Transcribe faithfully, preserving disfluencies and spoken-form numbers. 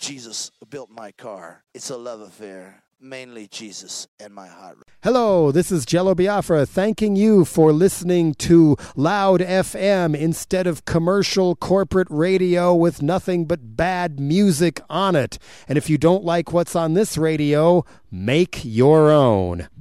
Jesus built my car. It's a love affair. Mainly Jesus and my heart. Hello, this is Jello Biafra thanking you for listening to Loud F M instead of commercial corporate radio with nothing but bad music on it. And if you don't like what's on this radio, make your own.